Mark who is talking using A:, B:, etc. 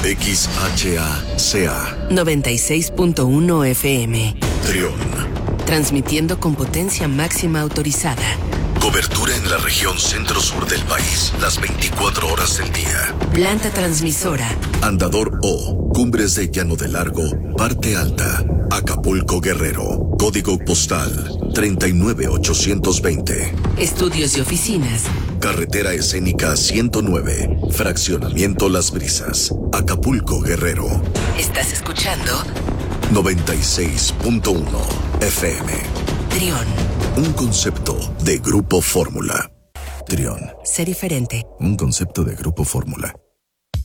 A: XHACA
B: 96.1 FM.
A: Trión.
B: Transmitiendo con potencia máxima autorizada.
A: Cobertura en la región centro-sur del país, las 24 horas del día.
B: Planta transmisora.
A: Andador O, Cumbres de Llano de Largo, Parte Alta, Acapulco, Guerrero. Código postal 39820.
B: Estudios y oficinas.
A: Carretera Escénica 109, Fraccionamiento Las Brisas, Acapulco, Guerrero.
B: Estás escuchando
A: 96.1 FM.
B: Trión.
A: Un concepto de Grupo Fórmula. Trión.
B: Sé diferente.
A: Un concepto de Grupo Fórmula.